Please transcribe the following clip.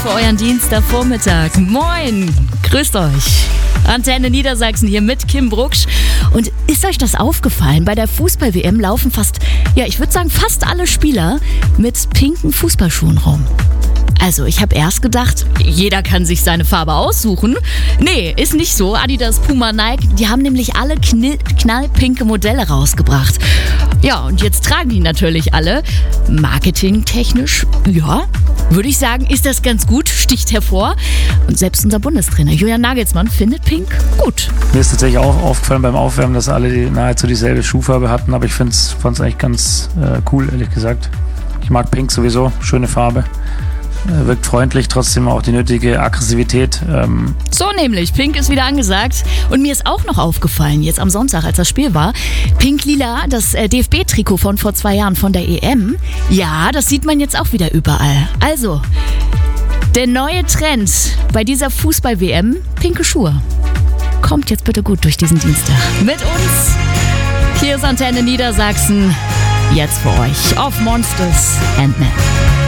für euren Dienstagvormittag. Moin, grüßt euch. Antenne Niedersachsen hier mit Kim Brucksch. Und ist euch das aufgefallen? Bei der Fußball-WM laufen fast alle Spieler mit pinken Fußballschuhen rum. Also ich habe erst gedacht, jeder kann sich seine Farbe aussuchen. Nee, ist nicht so. Adidas, Puma, Nike, die haben nämlich alle knallpinke Modelle rausgebracht. Ja, und jetzt tragen die natürlich alle. Marketingtechnisch, ja, würde ich sagen, ist das ganz gut, sticht hervor. Und selbst unser Bundestrainer Julian Nagelsmann findet Pink gut. Mir ist tatsächlich auch aufgefallen beim Aufwärmen, dass alle nahezu dieselbe Schuhfarbe hatten, aber ich fand es eigentlich ganz cool, ehrlich gesagt. Ich mag Pink sowieso, schöne Farbe. Wirkt freundlich, trotzdem auch die nötige Aggressivität. So nämlich, Pink ist wieder angesagt. Und mir ist auch noch aufgefallen, jetzt am Sonntag, als das Spiel war, Pink-Lila, das DFB-Trikot von vor 2 Jahren von der EM. Ja, das sieht man jetzt auch wieder überall. Also, der neue Trend bei dieser Fußball-WM, pinke Schuhe. Kommt jetzt bitte gut durch diesen Dienstag. Mit uns, hier ist Antenne Niedersachsen, jetzt für euch auf Monsters and Men.